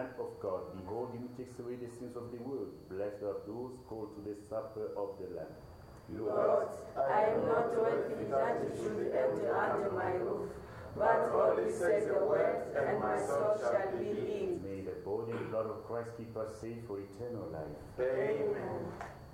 Lamb of God, behold him takes away the sins of the world. Blessed are those called to the supper of the Lamb. Lord, I am not worthy that you should enter under my roof, but only say the word, and my soul shall be healed. May the body and blood of Christ keep us safe for eternal life. Amen.